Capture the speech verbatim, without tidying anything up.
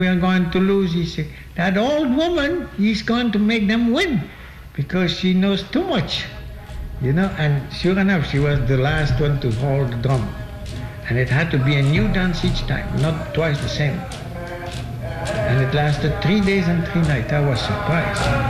We are going to lose. He said, that old woman is going to make them win because she knows too much. You know, and sure enough, she was the last one to hold the drum. And it had to be a new dance each time, not twice the same. And it lasted three days and three nights. I was surprised.